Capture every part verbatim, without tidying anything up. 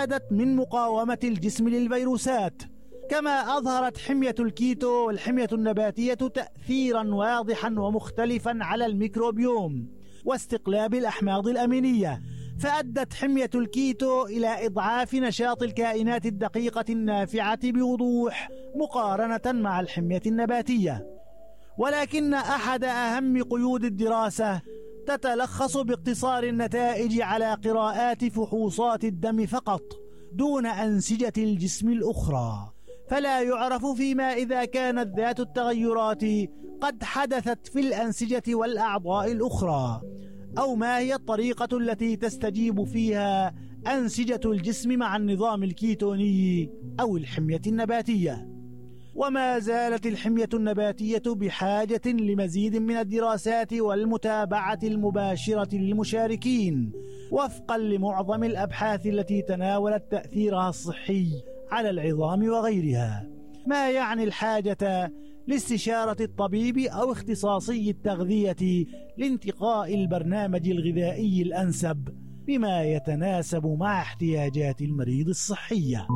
زادت من مقاومة الجسم للفيروسات. كما أظهرت حمية الكيتو والحمية النباتية تأثيرا واضحا ومختلفا على الميكروبيوم واستقلاب الأحماض الأمينية، فأدت حمية الكيتو إلى إضعاف نشاط الكائنات الدقيقة النافعة بوضوح مقارنة مع الحمية النباتية. ولكن أحد أهم قيود الدراسة تتلخص باقتصار النتائج على قراءات فحوصات الدم فقط دون أنسجة الجسم الأخرى، فلا يعرف فيما إذا كانت ذات التغيرات قد حدثت في الأنسجة والأعضاء الأخرى، أو ما هي الطريقة التي تستجيب فيها أنسجة الجسم مع النظام الكيتوني أو الحمية النباتية. وما زالت الحمية النباتية بحاجة لمزيد من الدراسات والمتابعة المباشرة للمشاركين وفقا لمعظم الأبحاث التي تناولت تأثيرها الصحي على العظام وغيرها، ما يعني الحاجة لاستشارة الطبيب أو اختصاصي التغذية لانتقاء البرنامج الغذائي الأنسب بما يتناسب مع احتياجات المريض الصحية.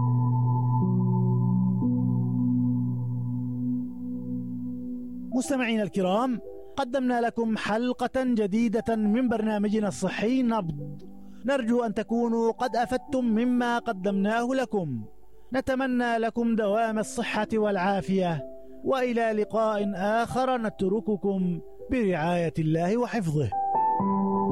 مستمعين الكرام، قدمنا لكم حلقة جديدة من برنامجنا الصحي نبض، نرجو أن تكونوا قد أفدتم مما قدمناه لكم. نتمنى لكم دوام الصحة والعافية، وإلى لقاء آخر نترككم برعاية الله وحفظه.